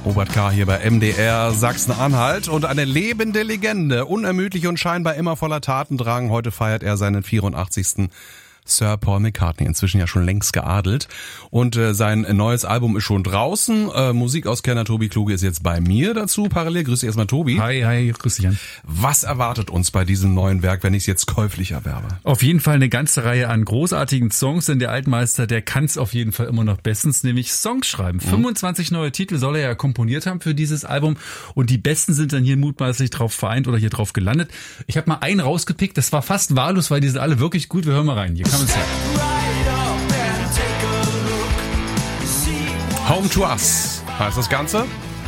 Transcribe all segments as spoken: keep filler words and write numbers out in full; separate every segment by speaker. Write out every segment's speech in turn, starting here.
Speaker 1: Robert K. hier bei M D R Sachsen-Anhalt und eine lebende Legende, unermüdlich und scheinbar immer voller Tatendrang. Heute feiert er seinen vierundachtzigsten Sir Paul McCartney, inzwischen ja schon längst geadelt. Und äh, sein neues Album ist schon draußen. Äh, Musikauskenner Tobi Kluge ist jetzt bei mir dazu. Parallel, grüß dich erstmal, Tobi.
Speaker 2: Hi, hi, grüß dich, Jan.
Speaker 1: Was erwartet uns bei diesem neuen Werk, wenn ich es jetzt käuflich erwerbe?
Speaker 2: Auf jeden Fall eine ganze Reihe an großartigen Songs, denn der Altmeister, der kann es auf jeden Fall immer noch bestens, nämlich Songs schreiben. Mhm. fünfundzwanzig neue Titel soll er ja komponiert haben für dieses Album und die besten sind dann hier mutmaßlich drauf vereint oder hier drauf gelandet. Ich habe mal einen rausgepickt, das war fast wahllos, weil die sind alle wirklich gut. Wir hören mal rein. Hier kann man es ja.
Speaker 1: Home to Us heißt das Ganze.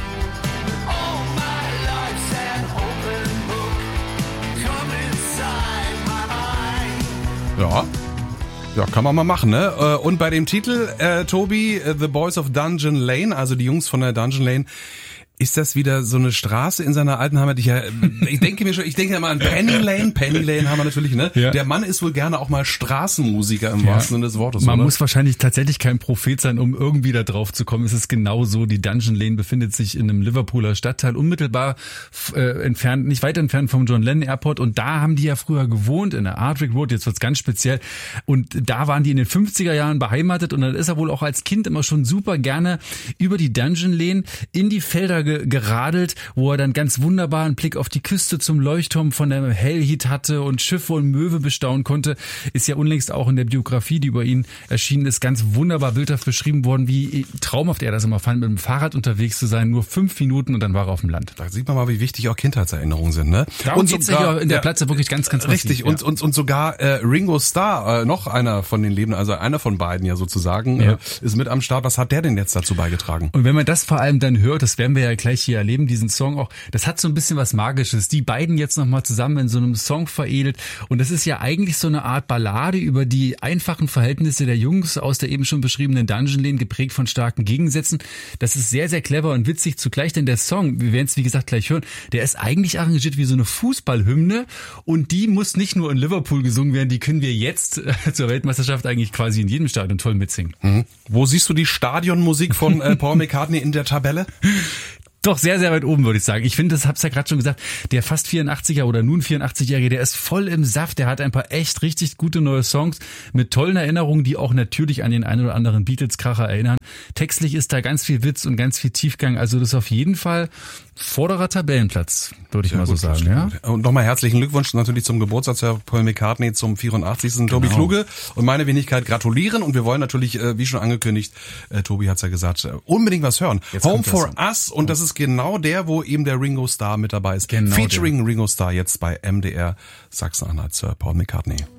Speaker 1: Ja. Ja, kann man mal machen, ne? Und bei dem Titel, äh, Tobi, The Boys of Dungeon Lane, also die Jungs von der Dungeon Lane, ist das wieder so eine Straße in seiner alten Heimat? Ich, ja, ich denke mir schon, ich denke ja mal an Penny Lane. Penny Lane haben wir natürlich, ne? Ja. Der Mann ist wohl gerne auch mal Straßenmusiker im ja. wahrsten Sinne des Wortes.
Speaker 2: Man
Speaker 1: oder?
Speaker 2: muss wahrscheinlich tatsächlich kein Prophet sein, um irgendwie da drauf zu kommen. Es ist genau so. Die Dungeon Lane befindet sich in einem Liverpooler Stadtteil, unmittelbar äh, entfernt, nicht weit entfernt vom John Lennon Airport. Und da haben die ja früher gewohnt, in der Ardwick Road. Jetzt wird's ganz speziell. Und da waren die in den fünfziger Jahren beheimatet. Und dann ist er wohl auch als Kind immer schon super gerne über die Dungeon Lane in die Felder geradelt, wo er dann ganz wunderbar einen Blick auf die Küste zum Leuchtturm von der Hellheat hatte und Schiffe und Möwe bestaunen konnte. Ist ja unlängst auch in der Biografie, die über ihn erschienen ist, ganz wunderbar bildhaft beschrieben worden, wie traumhaft er das immer fand, mit dem Fahrrad unterwegs zu sein, nur fünf Minuten und dann war er auf dem Land.
Speaker 1: Da sieht man mal, wie wichtig auch Kindheitserinnerungen sind, ne?
Speaker 2: Darum und geht's sogar, ja in der ja, Platz wirklich ganz, ganz
Speaker 1: richtig.
Speaker 2: Massiv,
Speaker 1: und,
Speaker 2: ja.
Speaker 1: und, und sogar äh, Ringo Starr, äh, noch einer von den Lebenden, also einer von beiden ja sozusagen, ja. Äh, ist mit am Start. Was hat der denn jetzt dazu beigetragen?
Speaker 2: Und wenn man das vor allem dann hört, das werden wir ja gleich hier erleben, diesen Song auch, das hat so ein bisschen was Magisches. Die beiden jetzt nochmal zusammen in so einem Song veredelt und das ist ja eigentlich so eine Art Ballade über die einfachen Verhältnisse der Jungs aus der eben schon beschriebenen Dungeon Lane, geprägt von starken Gegensätzen. Das ist sehr, sehr clever und witzig zugleich, denn der Song, wir werden es wie gesagt gleich hören, der ist eigentlich arrangiert wie so eine Fußballhymne und die muss nicht nur in Liverpool gesungen werden, die können wir jetzt äh, zur Weltmeisterschaft eigentlich quasi in jedem Stadion toll mitsingen.
Speaker 1: Mhm. Wo siehst du die Stadionmusik von äh, Paul McCartney in der Tabelle?
Speaker 2: Doch sehr, sehr weit oben, würde ich sagen. Ich finde, das hab's ja gerade schon gesagt, der fast vierundachtziger oder nun vierundachtzigjährige, der ist voll im Saft, der hat ein paar echt richtig gute neue Songs mit tollen Erinnerungen, die auch natürlich an den einen oder anderen Beatles-Kracher erinnern. Textlich ist da ganz viel Witz und ganz viel Tiefgang, also das ist auf jeden Fall vorderer Tabellenplatz, würde ich ja, mal so sagen. Ja?
Speaker 1: Und nochmal herzlichen Glückwunsch natürlich zum Geburtstag Sir Paul McCartney zum vierundachtzigsten Genau. Tobi Kluge und meine Wenigkeit gratulieren und wir wollen natürlich, wie schon angekündigt, äh, Tobi hat's ja gesagt, unbedingt was hören. Jetzt Home for Us und das ist genau der, wo eben der Ringo Starr mit dabei ist. Genau Featuring der. Ringo Starr jetzt bei M D R Sachsen-Anhalt, Sir Paul McCartney.